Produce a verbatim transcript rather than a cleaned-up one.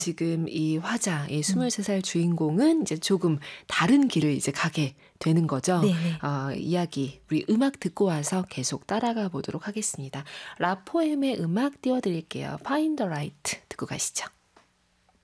지금 이 화자, 이 음. 스물세 살 주인공은 이제 조금 다른 길을 이제 가게 되는 거죠. 네네. 어, 이야기, 우리 음악 듣고 와서 계속 따라가 보도록 하겠습니다. 라포엠의 음악 띄워드릴게요. Find the Right 듣고 가시죠.